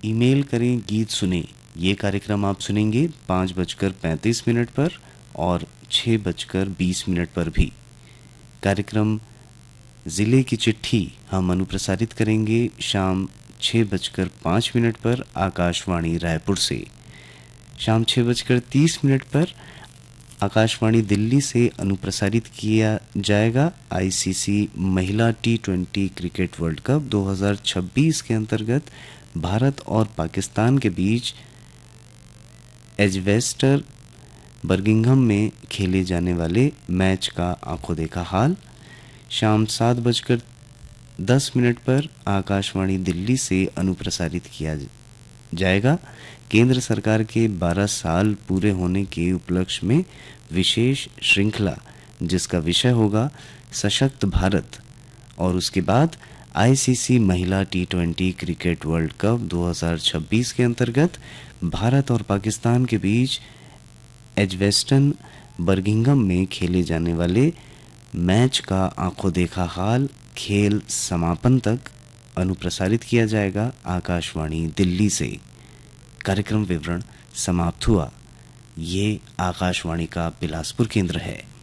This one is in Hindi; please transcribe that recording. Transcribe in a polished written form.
ईमेल करें गीत सुने। ये कार्यक्रम आप सुनेंगे 5:35 पर और 6:20 पर भी। कार्यक्रम ज़िले की चिट्ठी हम अनुप्रसारित करेंगे शाम 6:05 पर आकाशवाणी रायपुर से। शाम 6:30 पर आकाशवाणी दिल्ली से अनुप्रसारित किया जाएगा आईसीसी महिला T20 क्रिकेट वर्ल्ड कप 2026 के अंतर्गत भारत और पाकिस्तान के बीच एजवेस्टर बर्मिंघम में खेले जाने वाले मैच का आंखों देखा हाल। शाम 7:10 पर आकाशवाणी दिल्ली से अनुप्रसारित किया जाएगा केंद्र सरकार के 12 साल पूरे होने के उपलक्ष्य में विशेष श्रृंखला, जिसका विषय होगा सशक्त भारत। और उसके बाद आईसीसी महिला T20 क्रिकेट वर्ल्ड कप 2026 के अंतर्गत भारत और पाकिस्तान के बीच एजवेस्टन बर्मिंघम में खेले जाने वाले मैच का आंखों देखा हाल खेल समापन तक अनुप्रसारित किया जाएगा आकाशवाणी दिल्ली से। कार्यक्रम विवरण समाप्त हुआ। ये आकाशवाणी का बिलासपुर केंद्र है।